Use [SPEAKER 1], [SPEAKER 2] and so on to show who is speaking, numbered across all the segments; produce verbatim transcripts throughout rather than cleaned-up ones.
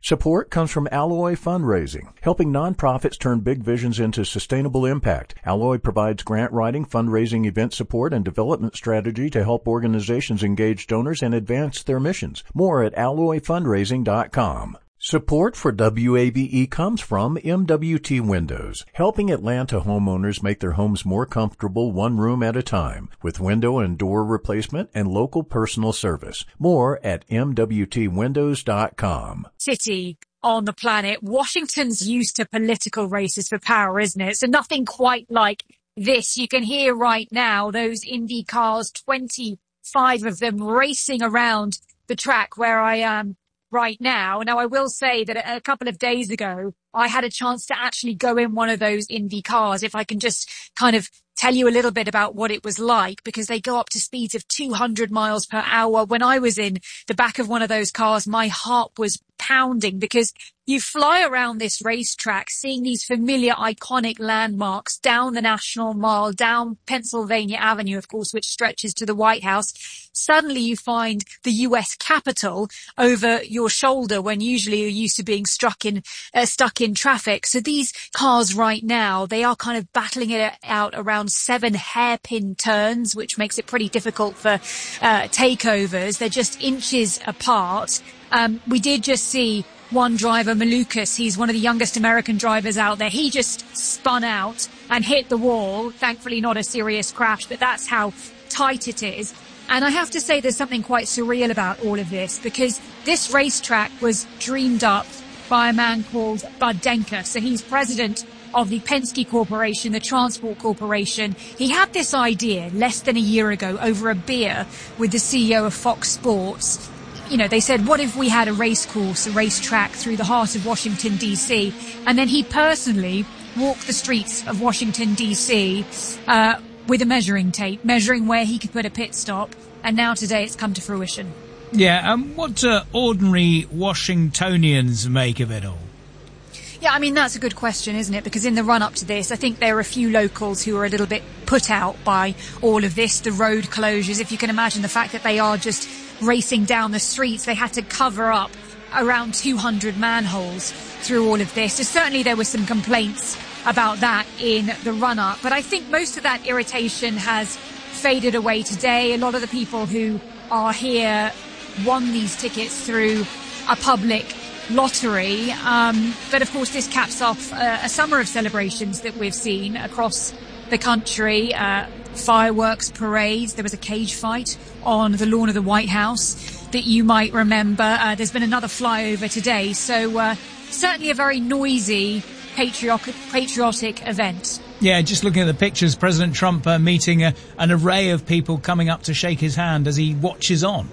[SPEAKER 1] Support comes from Alloy Fundraising, helping nonprofits turn big visions into sustainable impact. Alloy provides grant writing, fundraising, event support, and development strategy to help organizations engage donors and advance their missions. More at alloy fundraising dot com. Support for W A B E comes from M W T Windows, helping Atlanta homeowners make their homes more comfortable one room at a time with window and door replacement and local personal service. More at M W T windows dot com.
[SPEAKER 2] City on the planet. Washington's used to political races for power, isn't it? So nothing quite like this. You can hear right now those Indy cars, twenty-five of them racing around the track where I am right now. Now, I will say that a couple of days ago, I had a chance to actually go in one of those Indy cars, if I can just kind of tell you a little bit about what it was like, because they go up to speeds of two hundred miles per hour. When I was in the back of one of those cars, my heart was pounding because you fly around this racetrack, seeing these familiar, iconic landmarks down the National Mall, down Pennsylvania Avenue, of course, which stretches to the White House. Suddenly you find the U S Capitol over your shoulder when usually you're used to being struck in, uh, stuck in traffic. So these cars right now, they are kind of battling it out around seven hairpin turns, which makes it pretty difficult for uh, takeovers. They're just inches apart. Um, we did just see one driver, Malukas, he's one of the youngest American drivers out there. He just spun out and hit the wall. Thankfully not a serious crash, but that's how tight it is. And I have to say there's something quite surreal about all of this, because this racetrack was dreamed up by a man called Bud Denker. So he's president of the Penske Corporation, the Transport Corporation. He had this idea less than a year ago over a beer with the C E O of Fox Sports. You know, they said, what if we had a race course, a racetrack through the heart of Washington, D C? And then he personally walked the streets of Washington, D C, uh, with a measuring tape, measuring where he could put a pit stop. And now today it's come to fruition.
[SPEAKER 3] Yeah, and um, what do ordinary Washingtonians make of it all?
[SPEAKER 2] Yeah, I mean, that's a good question, isn't it? Because in the run-up to this, I think there are a few locals who are a little bit put out by all of this, the road closures. If you can imagine the fact that they are just racing down the streets, they had to cover up around two hundred manholes through all of this. So certainly there were some complaints about that in the run-up. But I think most of that irritation has faded away today. A lot of the people who are here won these tickets through a public lottery. Um, but of course this caps off uh, a summer of celebrations that we've seen across the country. Uh, fireworks, parades. There was a cage fight on the lawn of the White House that you might remember. Uh, there's been another flyover today. So uh, certainly a very noisy patriotic, patriotic event.
[SPEAKER 3] Yeah, just looking at the pictures, President Trump uh, meeting a, an array of people coming up to shake his hand as he watches on.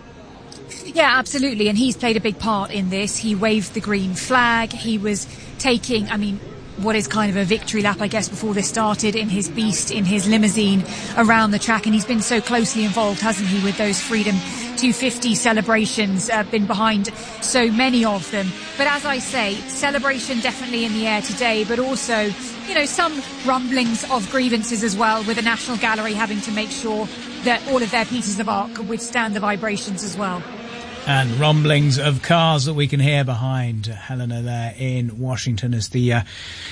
[SPEAKER 2] Yeah, absolutely. And he's played a big part in this. He waved the green flag. He was taking, I mean, what is kind of a victory lap, I guess, before this started in his beast, in his limousine around the track. And he's been so closely involved, hasn't he, with those Freedom two fifty celebrations, uh, been behind so many of them. But as I say, celebration definitely in the air today, but also, you know, some rumblings of grievances as well, with the National Gallery having to make sure that all of their pieces of art could withstand the vibrations as well.
[SPEAKER 3] And rumblings of cars that we can hear behind Helena there in Washington as the uh,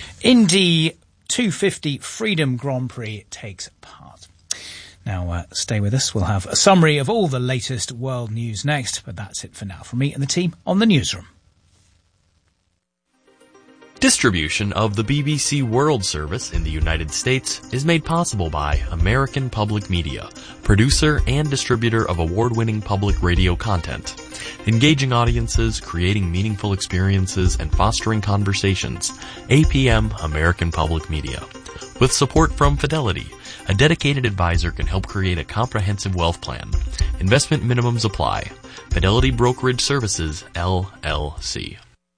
[SPEAKER 3] Indy two fifty Freedom Grand Prix takes part. Now, uh, stay with us. We'll have a summary of all the latest world news next, but that's it for now from me and the team on the newsroom.
[SPEAKER 4] Distribution of the B B C World Service in the United States is made possible by American Public Media, producer and distributor of award-winning public radio content. Engaging audiences, creating meaningful experiences, and fostering conversations. A P M American Public Media. With support from Fidelity, a dedicated advisor can help create a comprehensive wealth plan. Investment minimums apply. Fidelity Brokerage Services, L L C.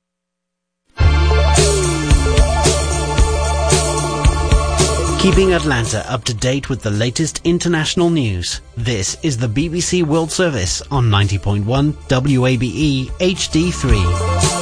[SPEAKER 5] Keeping Atlanta up to date with the latest international news. This is the B B C World Service on ninety point one W A B E H D three.